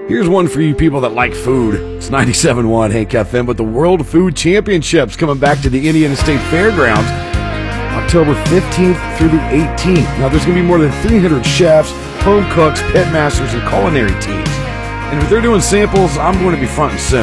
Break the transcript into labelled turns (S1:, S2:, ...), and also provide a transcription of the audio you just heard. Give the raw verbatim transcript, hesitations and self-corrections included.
S1: Here's one for you people that like food. It's ninety-seven point one Hank F M, but the World Food Championships coming back to the Indiana State Fairgrounds October fifteenth through the eighteenth. Now, there's going to be more than three hundred chefs, home cooks, pit masters, and culinary teams. And if they're doing samples, I'm going to be front and center.